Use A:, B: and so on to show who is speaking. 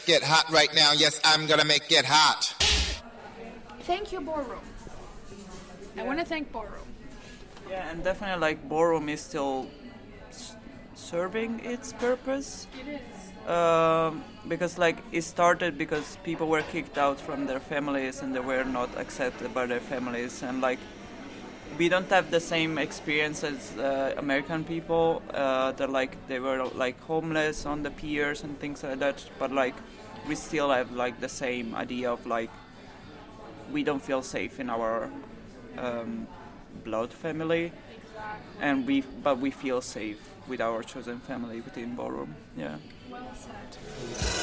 A: make it hot right now. Yes, I'm gonna make it hot.
B: Thank you, Ballroom. I want to thank Ballroom.
C: Yeah, and definitely like Ballroom is still serving its purpose.
B: It is.
C: Because like it started because people were kicked out from their families and they were not accepted by their families, and like we don't have the same experience as American people. That like they were like homeless on the piers and things like that, but like we still have like the same idea of like we don't feel safe in our blood family, and we feel safe with our chosen family within Ballroom. Yeah.
B: Well said.